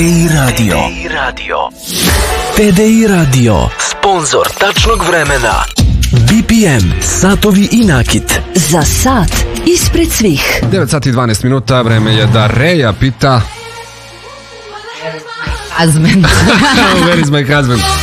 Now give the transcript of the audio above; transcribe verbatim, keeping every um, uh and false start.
TDI Radio. TDI Radio. Sponzor tačnog vremena. B P M, satovi i nakit. Za sat ispred svih. devet sati i dvanaest minuta, vreme je da Reja pita Husband. Where is my husband?